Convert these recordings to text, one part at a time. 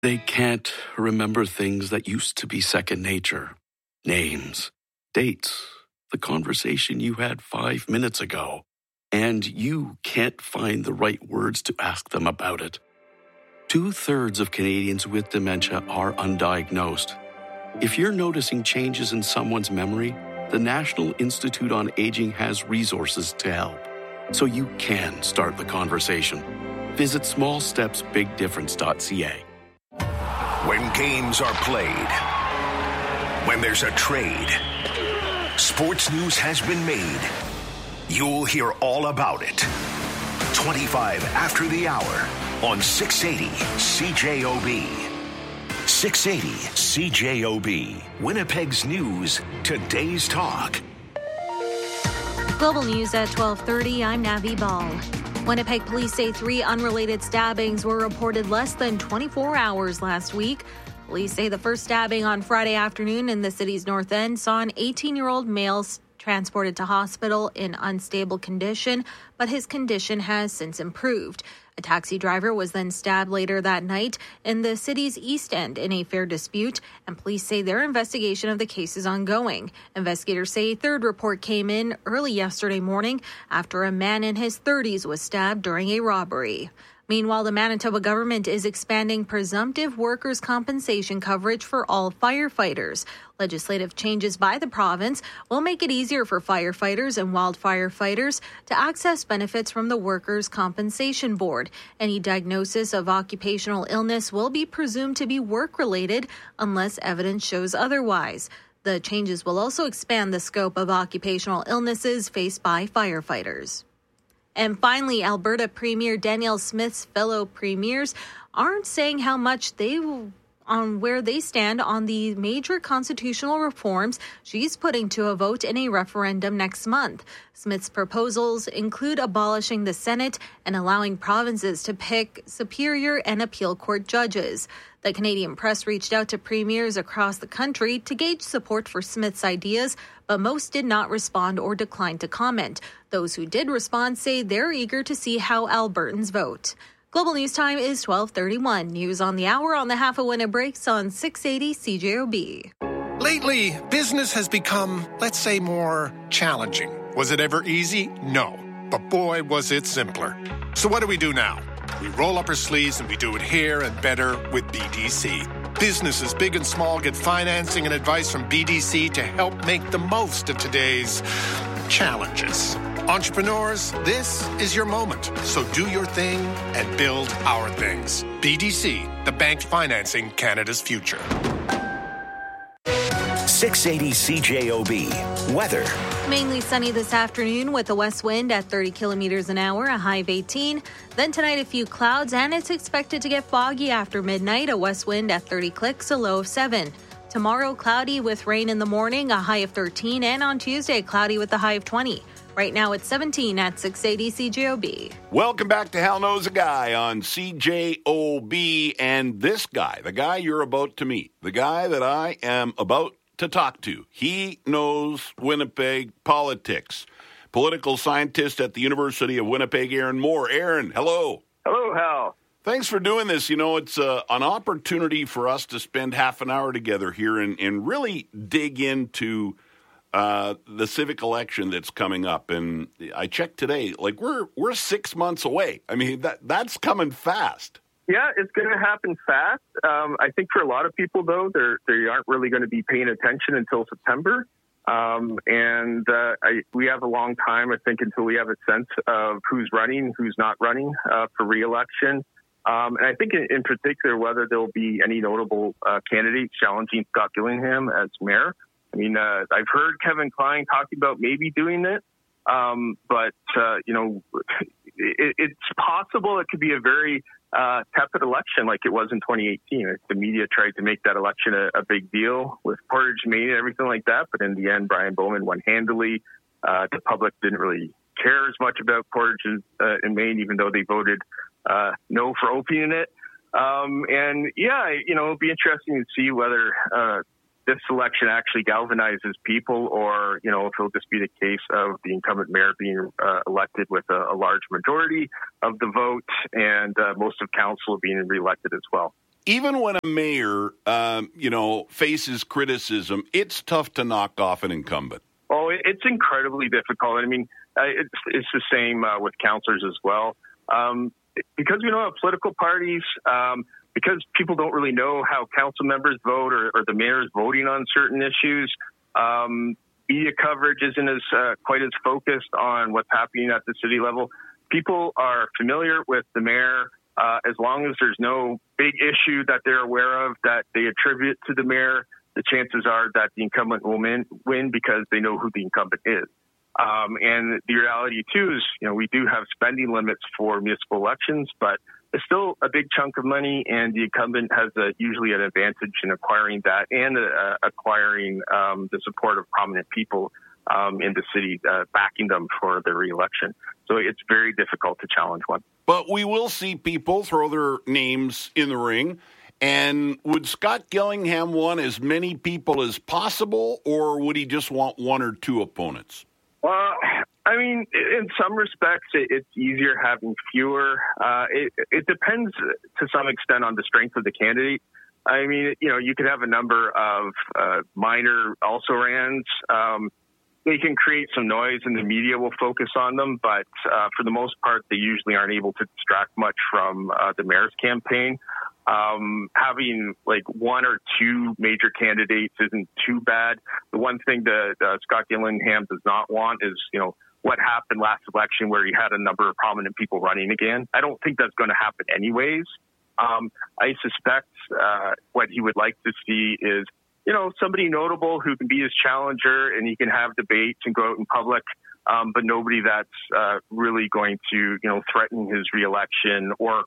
They can't remember things that used to be second nature. Names, dates, the conversation you had 5 minutes ago. And you can't find the right words to ask them about it. 2/3 of Canadians with dementia are undiagnosed. If you're noticing changes in someone's memory, the National Institute on Aging has resources to help. So you can start the conversation. Visit smallstepsbigdifference.ca. When games are played, when there's a trade, sports news has been made. You'll hear all about it. 25 after the hour on 680 CJOB. 680 CJOB. Winnipeg's news, today's talk. Global news at 12:30. I'm Navi Ball. Winnipeg police say 3 unrelated stabbings were reported less than 24 hours last week. Police say the first stabbing on Friday afternoon in the city's north end saw an 18-year-old male transported to hospital in unstable condition, but his condition has since improved. A taxi driver was then stabbed later that night in the city's east end in a fare dispute, and police say their investigation of the case is ongoing. Investigators say a third report came in early yesterday morning after a man in his 30s was stabbed during a robbery. Meanwhile, the Manitoba government is expanding presumptive workers' compensation coverage for all firefighters. Legislative changes by the province will make it easier for firefighters and wildfire fighters to access benefits from the Workers' Compensation Board. Any diagnosis of occupational illness will be presumed to be work-related unless evidence shows otherwise. The changes will also expand the scope of occupational illnesses faced by firefighters. And finally, Alberta Premier Danielle Smith's fellow premiers aren't saying how much on where they stand on the major constitutional reforms she's putting to a vote in a referendum next month. Smith's proposals include abolishing the Senate and allowing provinces to pick superior and appeal court judges. The Canadian press reached out to premiers across the country to gauge support for Smith's ideas, but most did not respond or declined to comment. Those who did respond say they're eager to see how Albertans vote. Global News Time is 12:31. News on the hour on the half a winner breaks on 680 CJOB. Lately, business has become, let's say, more challenging. Was it ever easy? No. But boy, was it simpler. So what do we do now? We roll up our sleeves and we do it here and better with BDC. Businesses big and small get financing and advice from BDC to help make the most of today's challenges. Entrepreneurs, this is your moment. So do your thing and build our things. BDC, the bank financing Canada's future. 680 CJOB. Weather. Mainly sunny this afternoon with a west wind at 30 kilometers an hour, a high of 18. Then tonight, a few clouds, and it's expected to get foggy after midnight, a west wind at 30 clicks, a low of 7. Tomorrow, cloudy with rain in the morning, a high of 13. And on Tuesday, cloudy with a high of 20. Right now, it's 17 at 680 CJOB. Welcome back to Hal Knows a Guy on CJOB. And this guy, the guy you're about to meet, the guy that I am about to talk to, he knows Winnipeg politics. Political scientist at the University of Winnipeg, Aaron Moore. Aaron, hello. Hello, Hal. Thanks for doing this. You know, it's an opportunity for us to spend half an hour together here and really dig into the civic election that's coming up. And I checked today, like we're 6 months away. I mean, that's coming fast. Yeah, it's going to happen fast. I think for a lot of people, though, they aren't really going to be paying attention until September. We have a long time, I think, until we have a sense of who's running, who's not running for re-election. And I think in particular, whether there will be any notable candidates challenging Scott Gillingham as mayor. I mean, I've heard Kevin Klein talking about maybe doing it, but it's possible it could be a very tepid election like it was in 2018. The media tried to make that election a big deal with Portage, Maine, and everything like that, but in the end, Brian Bowman won handily. The public didn't really care as much about Portage in Maine, even though they voted no for opening it. It'll be interesting to see whether this election actually galvanizes people, or, if it'll just be the case of the incumbent mayor being elected with a large majority of the vote and most of council being reelected as well. even when a mayor, faces criticism, it's tough to knock off an incumbent. Oh, it's incredibly difficult. I mean, it's the same with councillors as well. Because we don't have political parties, because people don't really know how council members vote or the mayor is voting on certain issues, media coverage isn't as quite as focused on what's happening at the city level. People are familiar with the mayor as long as there's no big issue that they're aware of that they attribute to the mayor. The chances are that the incumbent will win because they know who the incumbent is. And the reality, too, is, we do have spending limits for municipal elections, but it's still a big chunk of money, and the incumbent has usually an advantage in acquiring that and acquiring the support of prominent people in the city, backing them for the re-election. So it's very difficult to challenge one. But we will see people throw their names in the ring. And would Scott Gillingham want as many people as possible, or would he just want one or two opponents? Well, I mean, in some respects, it's easier having fewer. It depends to some extent on the strength of the candidate. I mean, you could have a number of minor also-rans. They can create some noise and the media will focus on them, but for the most part, they usually aren't able to distract much from the mayor's campaign. Having like one or two major candidates isn't too bad. The one thing that Scott Gillingham does not want is, what happened last election where he had a number of prominent people running again. I don't think that's going to happen anyways. I suspect what he would like to see is, somebody notable who can be his challenger and he can have debates and go out in public, but nobody that's really going to, threaten his reelection or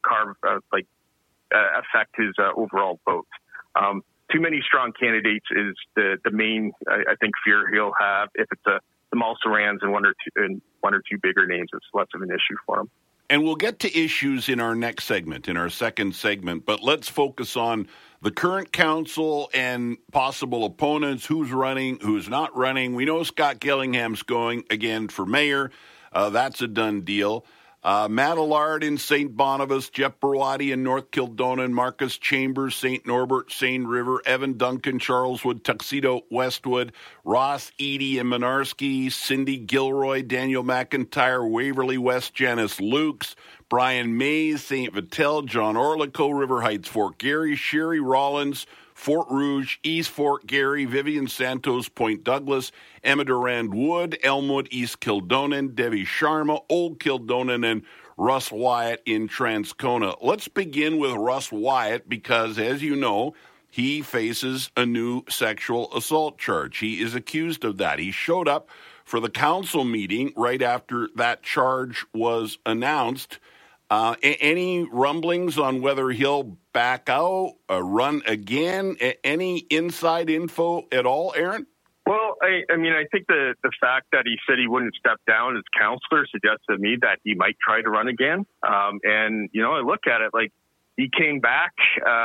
affect his overall vote. Too many strong candidates is the main, I think, fear he'll have. If it's some also-rans and one or two bigger names, it's less of an issue for him. And we'll get to issues in our next segment, in our second segment, but let's focus on the current council and possible opponents, who's running, who's not running. We know Scott Gillingham's going again for mayor. That's a done deal. Matt Allard in St. Boniface, Jeff Barwadi in North Kildonan, Marcus Chambers, St. Norbert, St. River, Evan Duncan, Charleswood, Tuxedo, Westwood, Ross Eady in Menarski, Cindy Gilroy, Daniel McIntyre, Waverly West, Janice Lukes, Brian Mays, St. Vital, John Orlico, River Heights, Fort Garry, Sherry Rollins, Fort Rouge, East Fort Garry, Vivian Santos, Point Douglas, Emma Durand Wood, Elmwood, East Kildonan, Debbie Sharma, Old Kildonan, and Russ Wyatt in Transcona. Let's begin with Russ Wyatt because, as you know, he faces a new sexual assault charge. He is accused of that. He showed up for the council meeting right after that charge was announced. Any rumblings on whether he'll back out, run again? Any inside info at all, Aaron? Well, I mean, I think the fact that he said he wouldn't step down as councillor suggests to me that he might try to run again. And, I look at it like he came back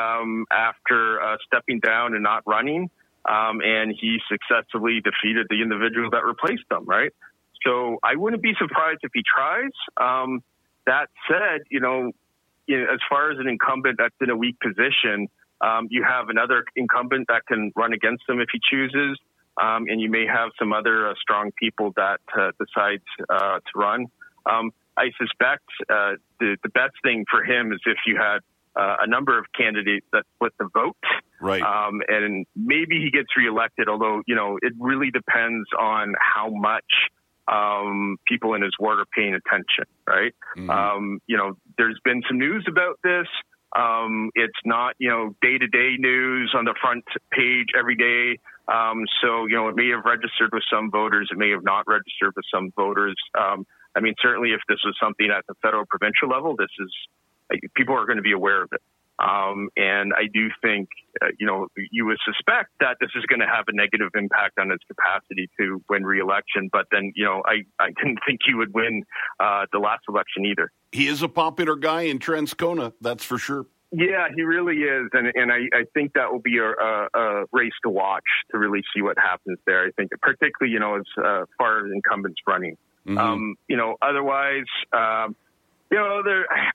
after stepping down and not running, and he successfully defeated the individual that replaced him, right? So I wouldn't be surprised if he tries. That said, as far as an incumbent that's in a weak position, you have another incumbent that can run against him if he chooses, and you may have some other strong people that decide to run. I suspect the best thing for him is if you had a number of candidates that split the vote, right? And maybe he gets reelected, although, it really depends on how much people in his ward are paying attention, right? Mm-hmm. There's been some news about this. It's not, day-to-day news on the front page every day. So, it may have registered with some voters. It may have not registered with some voters. Certainly if this was something at the federal provincial level, people are going to be aware of it. And I do think, you would suspect that this is going to have a negative impact on his capacity to win re-election. But then, I didn't think he would win the last election either. He is a popular guy in Transcona, that's for sure. Yeah, he really is. And I think that will be a race to watch to really see what happens there. I think particularly, as far as incumbents running. Mm-hmm. Otherwise,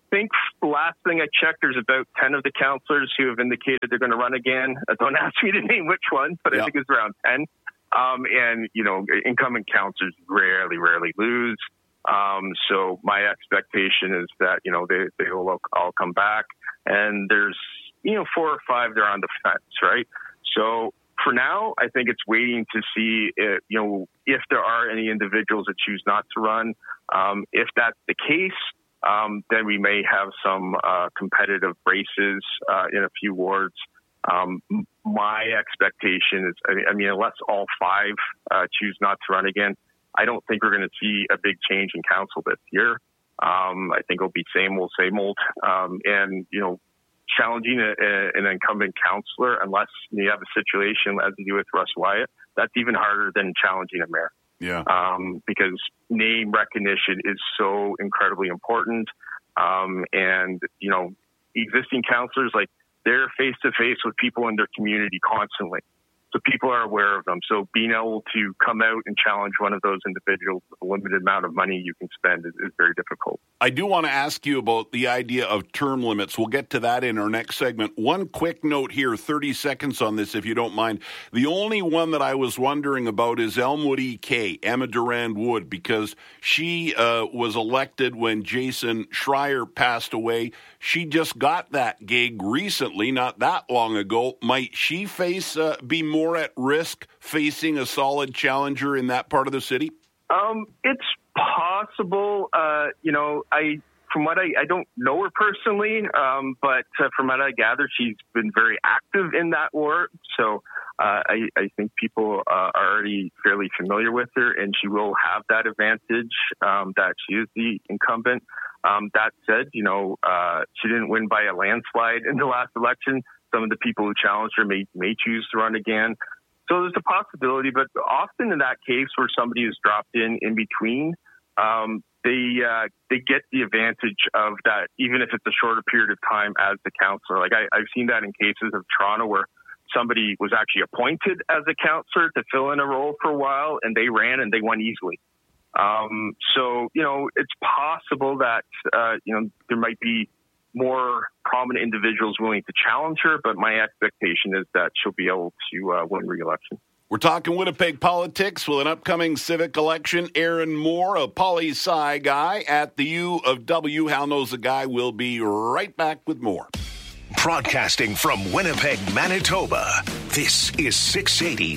think last thing I checked, there's about 10 of the councillors who have indicated they're going to run again. Don't ask me to name which ones, but I think it's around 10. And, incumbent councillors rarely lose. So my expectation is that, they will all come back. And there's, 4 or 5 that are on the fence, right? So for now, I think it's waiting to see, if there are any individuals that choose not to run. If that's the case, then we may have some competitive races in a few wards. My expectation is, unless all 5 choose not to run again, I don't think we're going to see a big change in council this year. I think it'll be same old. And, challenging an incumbent councillor, unless you have a situation as you do with Russ Wyatt, that's even harder than challenging a mayor. Yeah. Because name recognition is so incredibly important. And, existing councillors, they're face-to-face with people in their community constantly. So people are aware of them. So being able to come out and challenge one of those individuals with a limited amount of money you can spend is very difficult. I do want to ask you about the idea of term limits. We'll get to that in our next segment. One quick note here, 30 seconds on this, if you don't mind. The only one that I was wondering about is Elmwood EK, Emma Durand Wood, because she was elected when Jason Schreier passed away. She just got that gig recently, not that long ago. Might she be more at risk facing a solid challenger in that part of the city? It's possible. I don't know her personally, but from what I gather, she's been very active in that ward. So I think people are already fairly familiar with her, and she will have that advantage that she is the incumbent. That said, she didn't win by a landslide in the last election. Some of the people who challenged her may choose to run again. So there's a possibility, but often in that case where somebody is dropped in between, they get the advantage of that, even if it's a shorter period of time as the councillor. I've seen that in cases of Toronto where somebody was actually appointed as a councillor to fill in a role for a while, and they ran and they won easily. So it's possible that there might be more prominent individuals willing to challenge her, but my expectation is that she'll be able to win re-election. We're talking Winnipeg politics with an upcoming civic election. Aaron Moore, a poli-sci guy at the U of W. Hal Knows a Guy. Will be right back with more. Broadcasting from Winnipeg, Manitoba, this is 680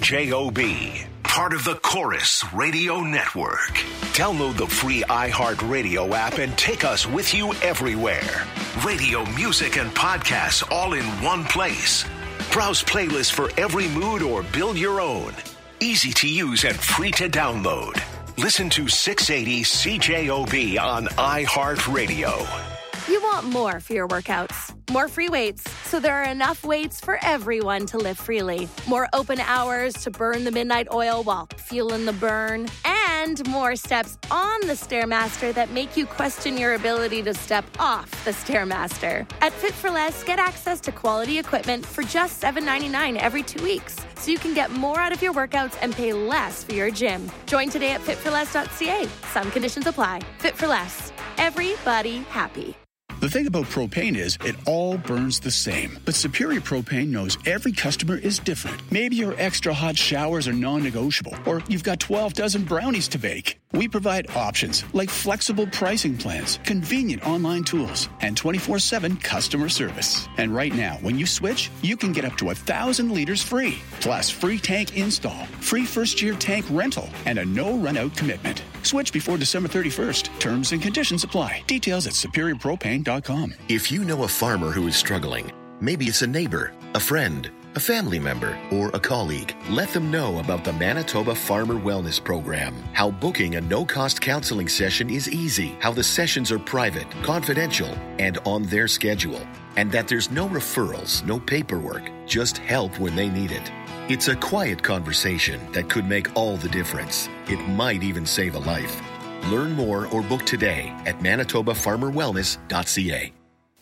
CJOB, part of the Chorus Radio Network. Download the free iHeartRadio app and take us with you everywhere. Radio, music, and podcasts all in one place. Browse playlists for every mood or build your own. Easy to use and free to download. Listen to 680 CJOB on iHeartRadio. You want more for your workouts, more free weights, so there are enough weights for everyone to live freely. More open hours to burn the midnight oil while feeling the burn, and more steps on the Stairmaster that make you question your ability to step off the Stairmaster. At Fit for Less, get access to quality equipment for just $7.99 every 2 weeks, so you can get more out of your workouts and pay less for your gym. Join today at fitforless.ca. Some conditions apply. Fit for Less. Everybody happy. The thing about propane is it all burns the same. But Superior Propane knows every customer is different. Maybe your extra hot showers are non-negotiable, or you've got 12 dozen brownies to bake. We provide options like flexible pricing plans, convenient online tools, and 24/7 customer service. And right now, when you switch, you can get up to 1,000 liters free, plus free tank install, free first-year tank rental, and a no-run-out commitment. Switch before December 31st. Terms and conditions apply. Details at superiorpropane.com. If you know a farmer who is struggling, maybe it's a neighbor, a friend, a family member, or a colleague, let them know about the Manitoba Farmer Wellness Program. How booking a no-cost counseling session is easy. How the sessions are private, confidential, and on their schedule. And that there's no referrals, no paperwork, just help when they need it. It's a quiet conversation that could make all the difference. It might even save a life. Learn more or book today at manitobafarmerwellness.ca.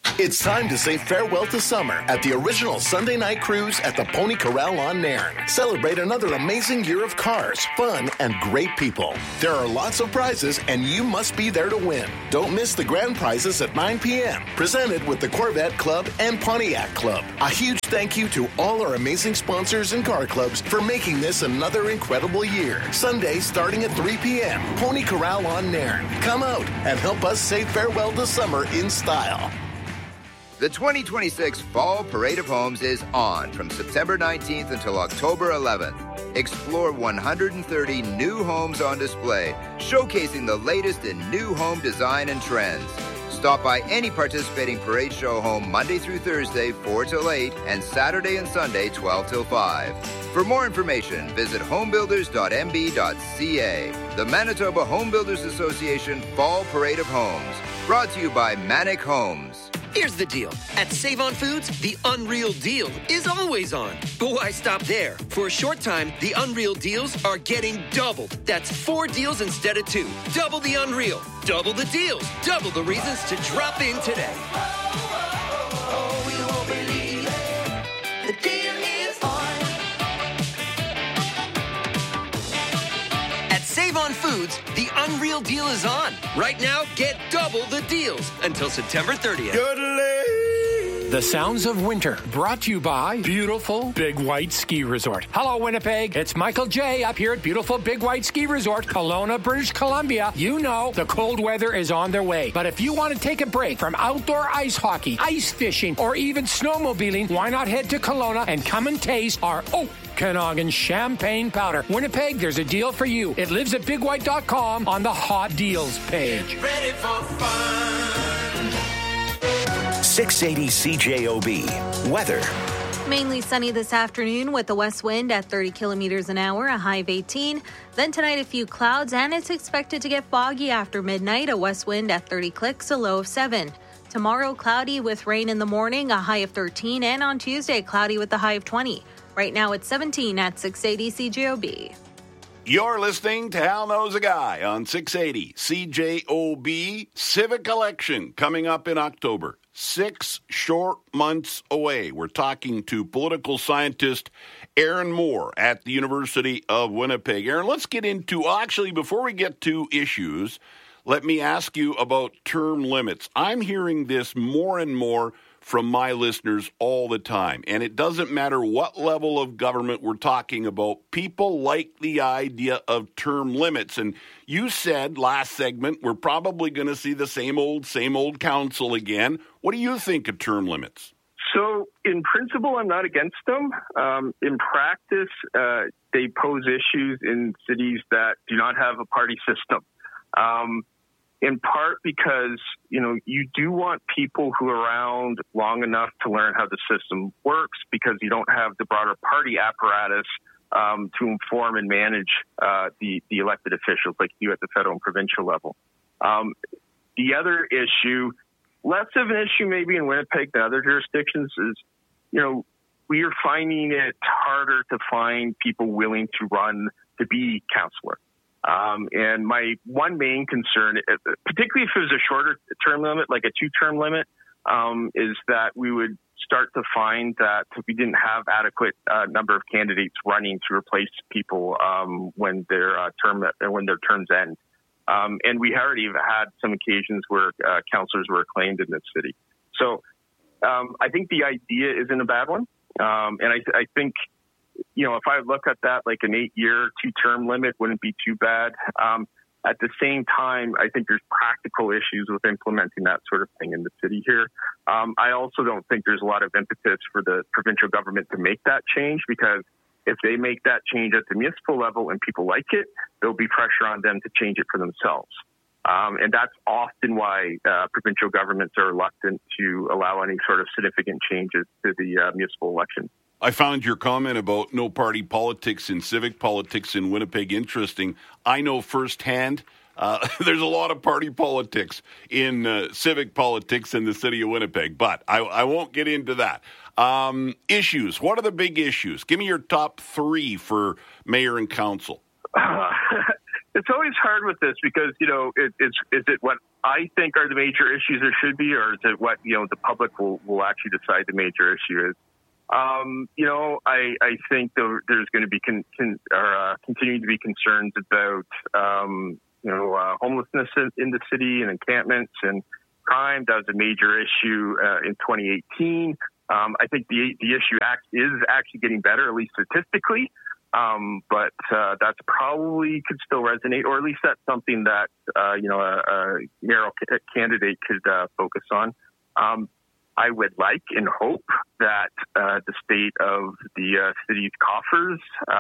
It's time to say farewell to summer at the original Sunday night cruise at the Pony Corral on Nairn. Celebrate another amazing year of cars, fun, and great people. There are lots of prizes, and you must be there to win. Don't miss the grand prizes at 9 p.m. Presented with the Corvette Club and Pontiac Club. A huge thank you to all our amazing sponsors and car clubs for making this another incredible year. Sunday starting at 3 p.m. Pony Corral on Nairn. Come out and help us say farewell to summer in style. The 2026 Fall Parade of Homes is on from September 19th until October 11th. Explore 130 new homes on display, showcasing the latest in new home design and trends. Stop by any participating parade show home Monday through Thursday, 4 till 8, and Saturday and Sunday, 12 till 5. For more information, visit homebuilders.mb.ca. The Manitoba Home Builders Association Fall Parade of Homes. Brought to you by Manic Homes. Here's the deal. At Save-On Foods, the Unreal Deal is always on. But why stop there? For a short time, the Unreal Deals are getting doubled. That's 4 deals instead of 2. Double the Unreal. Double the deals. Double the reasons to drop in today. You won't believe it. The deal is on. At Save-On Foods, the Unreal Deal is on. Right now, get double the deals until September 30th. The Sounds of Winter, brought to you by beautiful Big White Ski Resort. Hello, Winnipeg. It's Michael J. up here at beautiful Big White Ski Resort, Kelowna, British Columbia. You know the cold weather is on their way. But if you want to take a break from outdoor ice hockey, ice fishing, or even snowmobiling, why not head to Kelowna and come and taste our Okanagan champagne powder. Winnipeg, there's a deal for you. It lives at bigwhite.com on the hot deals page. Get ready for fun. 680 CJOB. Weather. Mainly sunny this afternoon with the west wind at 30 kilometers an hour, a high of 18. Then tonight, a few clouds, and it's expected to get foggy after midnight, a west wind at 30 clicks, a low of 7. Tomorrow, cloudy with rain in the morning, a high of 13. And on Tuesday, cloudy with a high of 20. Right now, it's 17 at 680 CJOB. You're listening to Hal Knows a Guy on 680 CJOB. Civic election coming up in October. 6 short months away. We're talking to political scientist Aaron Moore at the University of Winnipeg. Aaron, let's get into, actually, before we get to issues, let me ask you about term limits. I'm hearing this more and more from my listeners all the time. And it doesn't matter what level of government we're talking about. People like the idea of term limits. And you said last segment, we're probably going to see the same old council again. What do you think of term limits? So in principle, I'm not against them. In practice, they pose issues in cities that do not have a party system. In part because, you do want people who are around long enough to learn how the system works, because you don't have the broader party apparatus to inform and manage the elected officials like you at the federal and provincial level. The other issue, less of an issue maybe in Winnipeg than other jurisdictions, is, we are finding it harder to find people willing to run to be councillor. And my one main concern, particularly if it was a shorter term limit, like a 2-term limit, is that we would start to find that we didn't have adequate number of candidates running to replace people when their terms end. And we already have had some occasions where councillors were acclaimed in this city. So I think the idea isn't a bad one. And I think, if I look at that like an 8-year, 2-term limit wouldn't be too bad. At the same time, I think there's practical issues with implementing that sort of thing in the city here. I also don't think there's a lot of impetus for the provincial government to make that change, because if they make that change at the municipal level and people like it, there'll be pressure on them to change it for themselves. And that's often why provincial governments are reluctant to allow any sort of significant changes to the municipal election. I found your comment about no party politics and civic politics in Winnipeg interesting. I know firsthand there's a lot of party politics in civic politics in the city of Winnipeg, but I won't get into that. Issues. What are the big issues? Give me your top 3 for mayor and council. It's always hard with this because, is it what I think are the major issues there should be, or is it what, the public will actually decide the major issue is? I think there's going to be continuing to be concerns about, homelessness in the city and encampments and crime. That was a major issue in 2018. I think the issue is actually getting better, at least statistically. But that's probably could still resonate, or at least that's something that, a mayoral candidate could focus on. I would like and hope that the state of the city's coffers,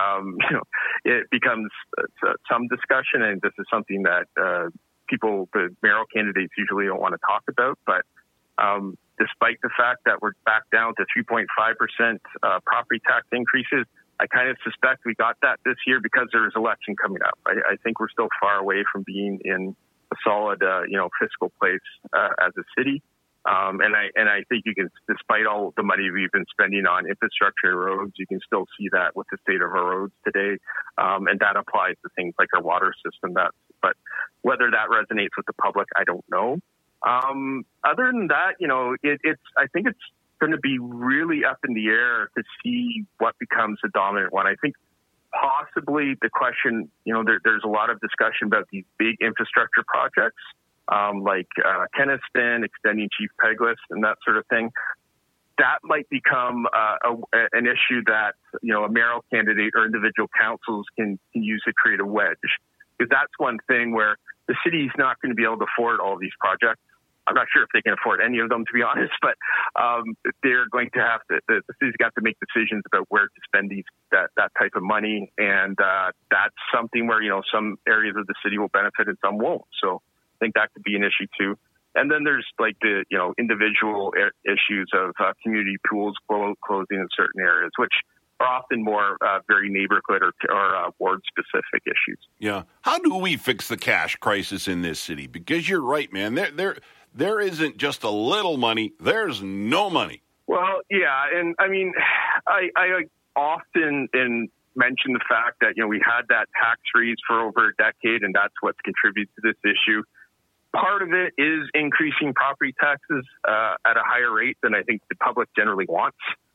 it becomes some discussion, and this is something that the mayoral candidates usually don't want to talk about. But despite the fact that we're back down to 3.5% property tax increases, I kind of suspect we got that this year because there is election coming up. I think we're still far away from being in a solid, fiscal place as a city. And I think you can, despite all the money we've been spending on infrastructure and roads, you can still see that with the state of our roads today. And that applies to things like our water system. But whether that resonates with the public, I don't know. Other than that, I think it's going to be really up in the air to see what becomes the dominant one. I think possibly the question, there's a lot of discussion about these big infrastructure projects, like Kenaston, extending Chief Pegulas, and that sort of thing. That might become an issue that, a mayoral candidate or individual councils can use to create a wedge. Because that's one thing where the city's not going to be able to afford all of these projects. I'm not sure if they can afford any of them, to be honest, but they're going to have to, the city's got to make decisions about where to spend that type of money. And that's something where, some areas of the city will benefit and some won't. So I think that could be an issue too. And then there's like the, individual issues of community pools closing in certain areas, which are often more very neighborhood or ward-specific issues. Yeah. How do we fix the cash crisis in this city? Because you're right, man. There isn't just a little money. There's no money. Well, yeah. And I mean, I often mention the fact that, we had that tax freeze for over a decade, and that's what's contributed to this issue. Part of it is increasing property taxes at a higher rate than I think the public generally wants.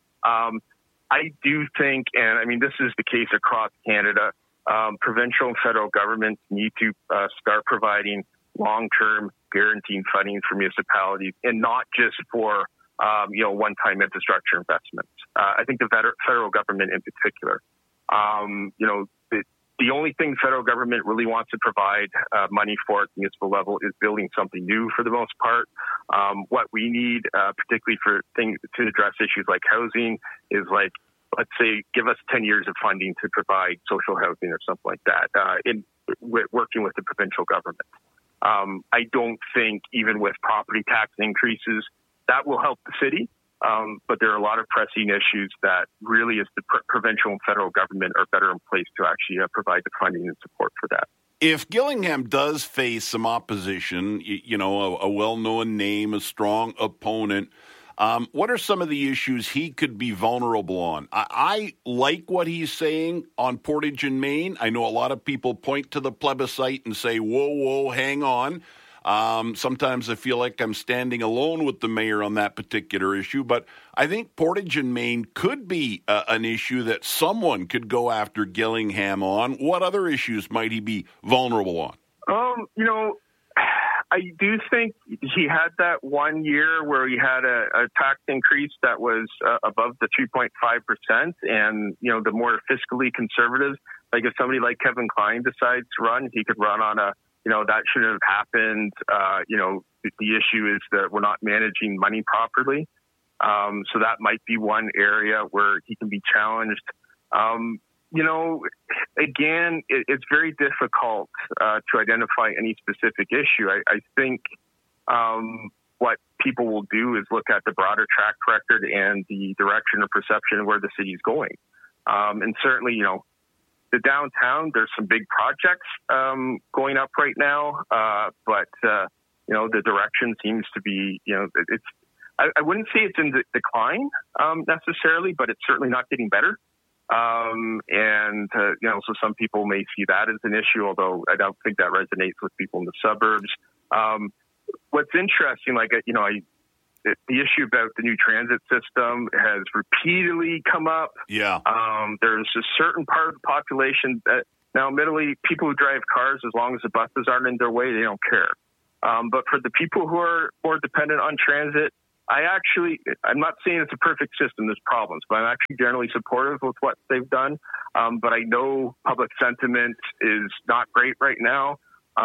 I do think, and I mean, this is the case across Canada, provincial and federal governments need to start providing long-term guaranteed funding for municipalities, and not just for, one-time infrastructure investments. I think the federal government in particular, the only thing the federal government really wants to provide money for at the municipal level is building something new for the most part. What we need, particularly for things to address issues like housing, is like, let's say, give us 10 years of funding to provide social housing or something like that, working with the provincial government. I don't think even with property tax increases, that will help the city. But there are a lot of pressing issues that really is the provincial and federal government are better in place to actually provide the funding and support for that. If Gillingham does face some opposition, a well-known name, a strong opponent, what are some of the issues he could be vulnerable on? I like what he's saying on Portage and Main. I know a lot of people point to the plebiscite and say, whoa, hang on. Sometimes I feel like I'm standing alone with the mayor on that particular issue, but I think Portage and Main could be an issue that someone could go after Gillingham on. What other issues might he be vulnerable on? I do think he had that 1 year where he had a tax increase that was above the 3.5%. And, the more fiscally conservative, like if somebody like Kevin Klein decides to run, he could run on that shouldn't have happened. The issue is that we're not managing money properly. So that might be one area where he can be challenged. Again, it's very difficult to identify any specific issue. I think what people will do is look at the broader track record and the direction or perception of where the city's going. And certainly, the downtown, there's some big projects going up right now, but the direction seems to be, I wouldn't say it's in decline necessarily, but it's certainly not getting better. So some people may see that as an issue, although I don't think that resonates with people in the suburbs. what's interesting, the issue about the new transit system has repeatedly come up. Yeah. There's a certain part of the population that, now, admittedly, people who drive cars, as long as the buses aren't in their way, they don't care. But for the people who are more dependent on transit, I'm not saying it's a perfect system, there's problems, but I'm actually generally supportive of what they've done. But I know public sentiment is not great right now.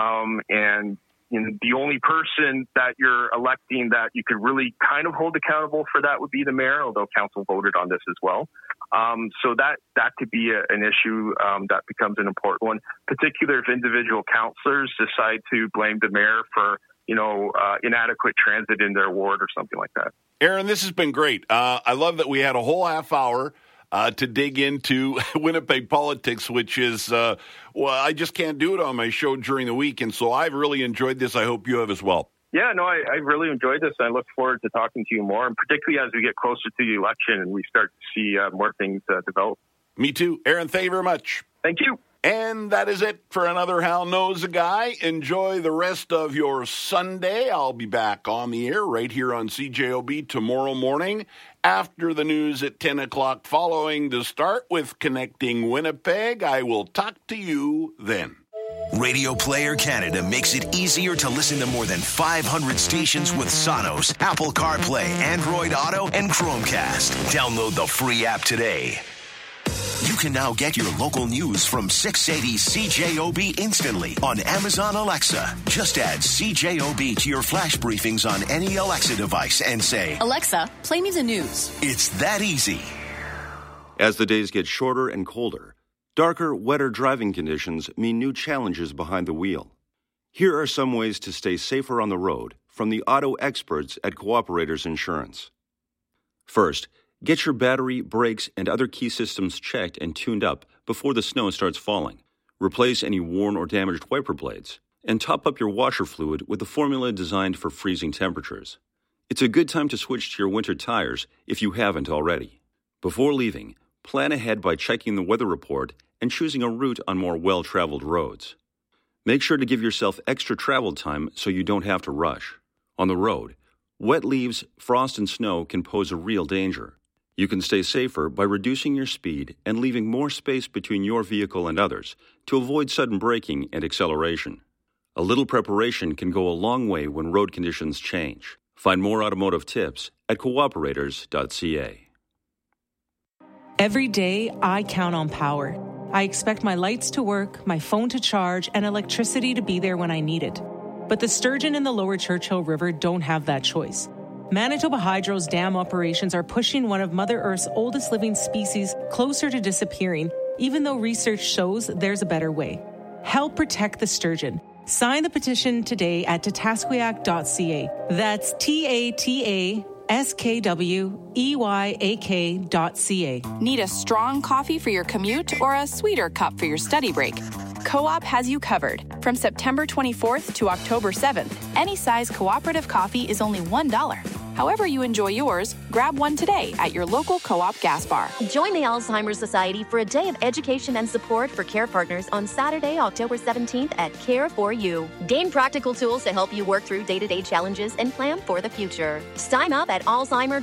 And the only person that you're electing that you could really kind of hold accountable for that would be the mayor, although council voted on this as well. So that could be an issue that becomes an important one, particularly if individual councillors decide to blame the mayor for inadequate transit in their ward or something like that. Aaron, this has been great. I love that we had a whole half hour to dig into Winnipeg politics, which is, I just can't do it on my show during the week. And so I've really enjoyed this. I hope you have as well. Yeah, no, I really enjoyed this. I look forward to talking to you more, and particularly as we get closer to the election and we start to see more things develop. Me too. Aaron, thank you very much. Thank you. And that is it for another Hal Knows a Guy. Enjoy the rest of your Sunday. I'll be back on the air right here on CJOB tomorrow morning after the news at 10 o'clock following the start with Connecting Winnipeg. I will talk to you then. Radio Player Canada makes it easier to listen to more than 500 stations with Sonos, Apple CarPlay, Android Auto, and Chromecast. Download the free app today. You can now get your local news from 680 CJOB instantly on Amazon Alexa. Just add CJOB to your flash briefings on any Alexa device and say, Alexa, play me the news. It's that easy. As the days get shorter and colder, darker, wetter driving conditions mean new challenges behind the wheel. Here are some ways to stay safer on the road from the auto experts at Cooperators Insurance. First, get your battery, brakes, and other key systems checked and tuned up before the snow starts falling. Replace any worn or damaged wiper blades, and top up your washer fluid with a formula designed for freezing temperatures. It's a good time to switch to your winter tires if you haven't already. Before leaving, plan ahead by checking the weather report and choosing a route on more well-traveled roads. Make sure to give yourself extra travel time so you don't have to rush. On the road, wet leaves, frost, and snow can pose a real danger. You can stay safer by reducing your speed and leaving more space between your vehicle and others to avoid sudden braking and acceleration. A little preparation can go a long way when road conditions change. Find more automotive tips at cooperators.ca. Every day, I count on power. I expect my lights to work, my phone to charge, and electricity to be there when I need it. But the sturgeon in the lower Churchill River don't have that choice. Manitoba Hydro's dam operations are pushing one of Mother Earth's oldest living species closer to disappearing, even though research shows there's a better way. Help protect the sturgeon. Sign the petition today at tatasquiac.ca. That's TATASKWEYAK.ca. Need a strong coffee for your commute or a sweeter cup for your study break? Co-op has you covered. From September 24th to October 7th, any size cooperative coffee is only $1. However you enjoy yours, grab one today at your local Co-op gas bar. Join the Alzheimer's Society for a day of education and support for care partners on Saturday, October 17th at Care4You. Gain practical tools to help you work through day-to-day challenges and plan for the future. Sign up at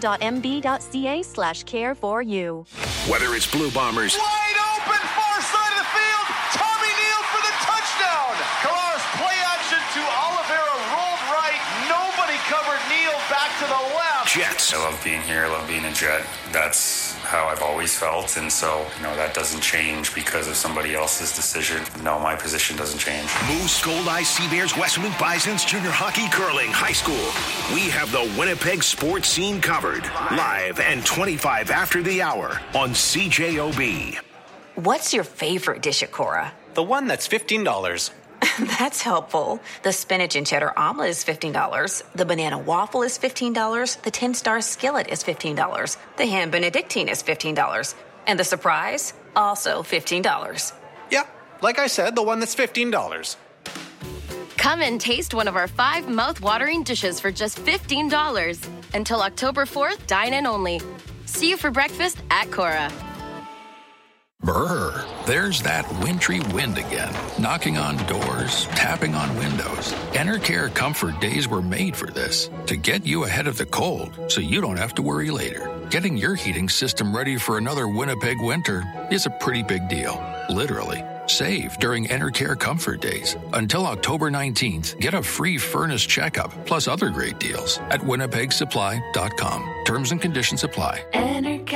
alzheimer.mb.ca/care4you. Whether it's Blue Bombers, Wide open, far side of the field. Tommy Neal for the touchdown. Kalaris play action to Oliveira, rolled right. Nobody covered Neal, back to the left. Jets. I love being here. I love being a Jet. That's how I've always felt. And so, that doesn't change because of somebody else's decision. No, my position doesn't change. Moose, Gold Eye, Sea Bears, Westwood Bisons, junior hockey, curling, high school. We have the Winnipeg sports scene covered. Live and 25 after the hour on CJOB. What's your favorite dish at Cora? The one that's $15. That's helpful. The spinach and cheddar omelet is $15. The banana waffle is $15. The 10-star skillet is $15. The ham benedictine is $15. And the surprise, also $15. Yeah, like I said, the one that's $15. Come and taste one of our 5 mouth-watering dishes for just $15. Until October 4th, dine in only. See you for breakfast at Cora. Brr, there's that wintry wind again, knocking on doors, tapping on windows. Enercare Comfort Days were made for this, to get you ahead of the cold so you don't have to worry later. Getting your heating system ready for another Winnipeg winter is a pretty big deal, literally. Save during Enercare Comfort Days. Until October 19th, get a free furnace checkup, plus other great deals at winnipegsupply.com. Terms and conditions apply. Enercare.